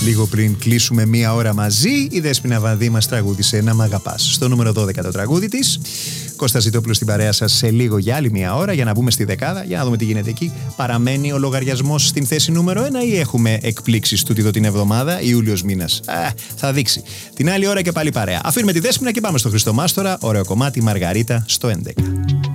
Λίγο πριν κλείσουμε μία ώρα μαζί, η Δέσποινα Βανδύ μας τραγούδισε «Να μ' αγαπάς» στο νούμερο 12 το τραγούδι της. Κώστας Ζητόπουλος στην παρέα σας σε λίγο για άλλη μία ώρα για να μπούμε στη δεκάδα, για να δούμε τι γίνεται εκεί. Παραμένει ο λογαριασμός στην θέση νούμερο 1 ή έχουμε εκπλήξεις τούτη εδώ την εβδομάδα, Ιούλιος μήνας? Θα δείξει. Την άλλη ώρα και πάλι παρέα. Αφήνουμε τη Δέσποινα και πάμε στο Χριστό Μάστορα. Ωραίο κομμάτι, Μαργαρίτα στο 11.